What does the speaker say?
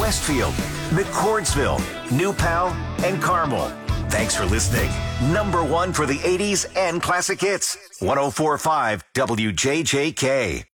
Westfield, McCordsville, New Pal, and Carmel. Thanks for listening. Number one for the 80s and classic hits. 104.5 WJJK.